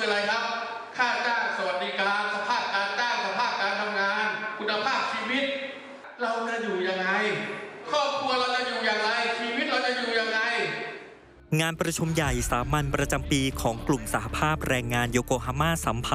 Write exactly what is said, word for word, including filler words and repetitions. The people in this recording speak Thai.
อะไรครับค่าจ้างสวัสดิการสภาพการจ้างสภาพการทำงานคุณภาพชีวิตเราจะอยู่ยังไงครอบครัวเราจะอยู่อย่างไรชีวิตเราจะอยู่ยังไงงานประชุมใหญ่สามัญประจำปีของกลุ่มสหภาพแรงงานโยโกฮาม่าสัมพันธ์